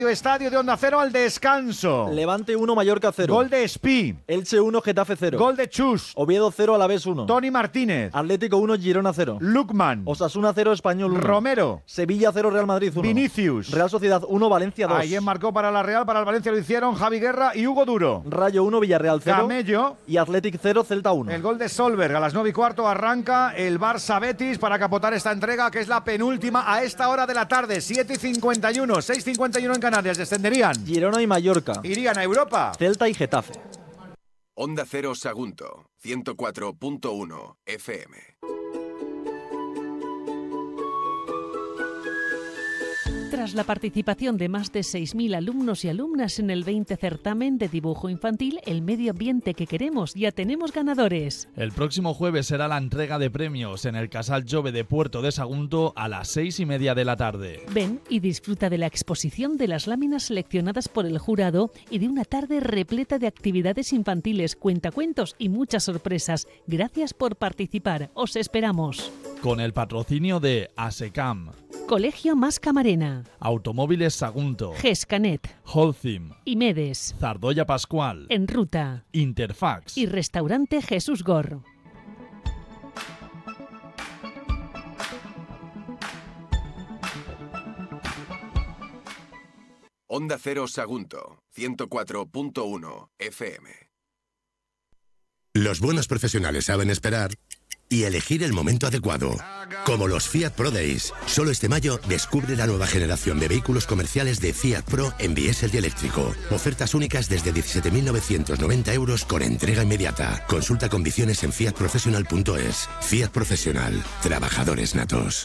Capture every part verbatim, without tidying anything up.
Estadio de Onda Cero al descanso. Levante uno, Mallorca cero. Gol de Espí. Elche uno, Getafe cero. Gol de Chus. Oviedo cero, Alavés uno. Toni Martínez. Atlético uno, Girona cero. Lukman. Osasuna cero, Español uno. Romero. Sevilla cero, Real Madrid uno. Vinicius. Real Sociedad uno, Valencia dos. Ayer marcó para la Real, para el Valencia lo hicieron Javi Guerra y Hugo Duro. Rayo uno, Villarreal cero. Camello. Y Athletic cero, Celta uno. El gol de Solberg. A las nueve y cuarto arranca el Barça Betis para capotar esta entrega, que es la penúltima a esta hora de la tarde. siete y cincuenta y uno, seis y cincuenta y uno en Canarias. Descenderían. Girona y Mallorca. Irían a Europa. Celta y Getafe. Onda Cero Sagunto, ciento cuatro punto uno F M. Tras la participación de más de seis mil alumnos y alumnas en el veinte certamen de dibujo infantil El medio ambiente que queremos, ya tenemos ganadores. El próximo jueves será la entrega de premios en el Casal Jove de Puerto de Sagunto a las seis y media de la tarde. Ven y disfruta de la exposición de las láminas seleccionadas por el jurado y de una tarde repleta de actividades infantiles, cuentacuentos y muchas sorpresas. Gracias por participar. Os esperamos. Con el patrocinio de ASECAM, Colegio Más Camarena, Automóviles Sagunto, Gescanet, Holcim, Imedes, Zardoya Pascual, En Ruta Interfax y Restaurante Jesús Gor. Onda Cero Sagunto, ciento cuatro punto uno F M. Los buenos profesionales saben esperar y elegir el momento adecuado. Como los Fiat Pro Days. Solo este mayo descubre la nueva generación de vehículos comerciales de Fiat Pro en diésel y eléctrico. Ofertas únicas desde diecisiete mil novecientos noventa euros con entrega inmediata. Consulta condiciones en fiat professional punto es. Fiat Profesional. Trabajadores natos.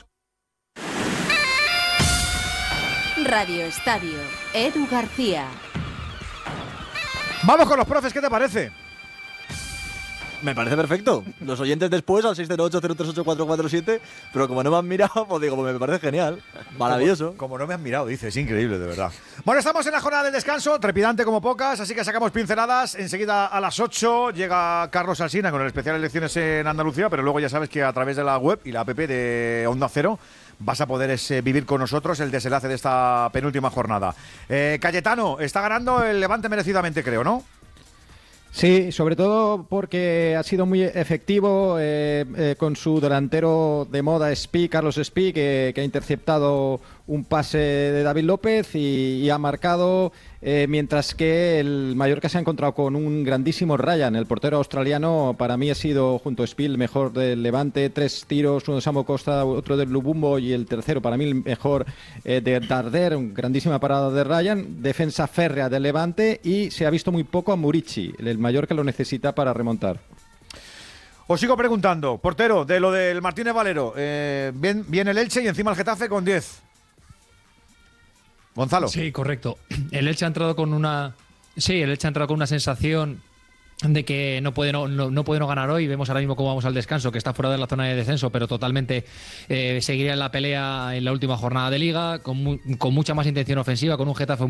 Radio Estadio. Edu García. Vamos con los profes, ¿qué te parece? Me parece perfecto. Los oyentes después al seis cero ocho, cero tres ocho, cuatro cuatro siete, pero como no me han mirado, pues digo, pues me parece genial. Maravilloso. Como, como no me han mirado, dice, es increíble, de verdad. Bueno, estamos en la jornada del descanso, trepidante como pocas, así que sacamos pinceladas. Enseguida a las ocho llega Carlos Alsina con el especial Elecciones en Andalucía, pero luego ya sabes que a través de la web y la app de Onda Cero vas a poder ese, vivir con nosotros el desenlace de esta penúltima jornada. Eh, Cayetano, está ganando el Levante merecidamente, creo, ¿no? Sí, sobre todo porque ha sido muy efectivo eh, eh, con su delantero de moda, Espí, Carlos Espí, que, que ha interceptado un pase de David López y, y ha marcado, eh, mientras que el Mallorca se ha encontrado con un grandísimo Ryan. El portero australiano para mí ha sido, junto a Espí, el mejor del Levante. Tres tiros, uno de Samo Costa, otro del Lubumbo y el tercero para mí el mejor eh, de Darder. Grandísima parada de Ryan. Defensa férrea del Levante y se ha visto muy poco a Murici. El Mallorca lo necesita para remontar. Os sigo preguntando, portero, de lo del Martínez Valero, eh, bien, bien el Elche y encima el Getafe con diez. Gonzalo. Sí, correcto. El Elche ha entrado con una... Sí, el Elche ha entrado con una sensación de que no puede no, no, no puede no ganar hoy. Vemos ahora mismo cómo vamos al descanso, que está fuera de la zona de descenso, pero totalmente eh, seguiría en la pelea en la última jornada de Liga, con, mu- con mucha más intención ofensiva, con un Getafe